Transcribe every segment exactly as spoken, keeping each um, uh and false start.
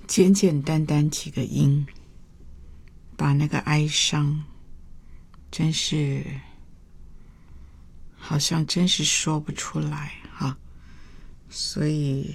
简简单单几个音，把那个哀伤，真是好像真是说不出来哈。所以，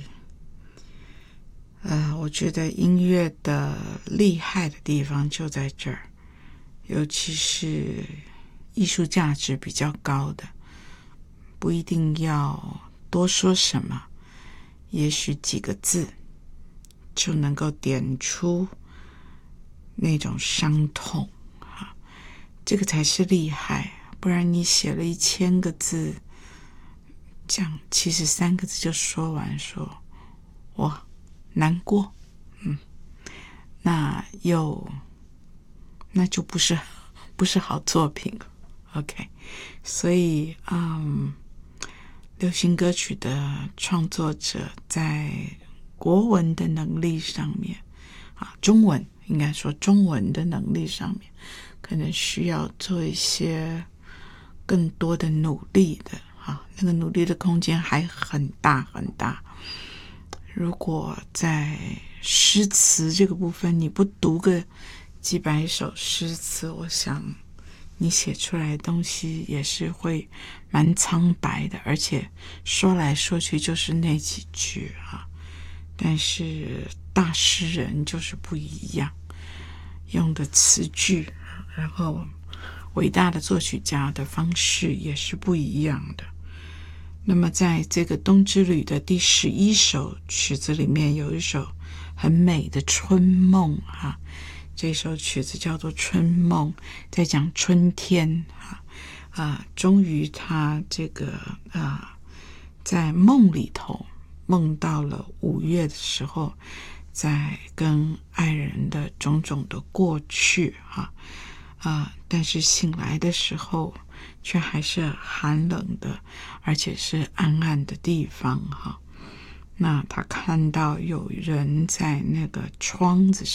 呃，我觉得音乐的厉害的地方就在这儿，尤其是艺术价值比较高的，不一定要多说什么，也许几个字就能够点出那种伤痛啊，这个才是厉害。不然你写了一千个字，这样其实三个字就说完，说我难过，嗯，那又那就不是不是好作品了。OK， 所以嗯，流行歌曲的创作者在国文的能力上面啊，中文应该说中文的能力上面，可能需要做一些更多的努力的啊，那个努力的空间还很大很大。如果在诗词这个部分你不读个几百首诗词，我想你写出来的东西也是会蛮苍白的，而且说来说去就是那几句啊。但是大诗人就是不一样，用的词句，然后伟大的作曲家的方式也是不一样的。那么在这个冬之旅的第十一首曲子里面，有一首很美的春梦啊，这首曲子叫做春梦，在讲春天啊啊，终于他这个啊在梦里头梦到了五月的时候，在跟爱人的种种的过去哈啊，但是醒来的时候却还是寒冷的，而且是暗暗的地方哈。那他看到有人在那个窗子